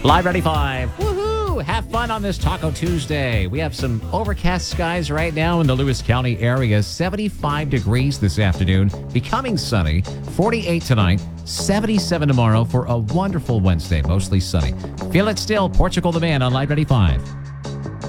Live 95. Woohoo! Have fun on this Taco Tuesday. We have some overcast skies right now in the Lewis County area. 75 degrees this afternoon, becoming sunny. 48 tonight, 77 tomorrow for a wonderful Wednesday, mostly sunny. Feel it still. Portugal the Man on Live 95.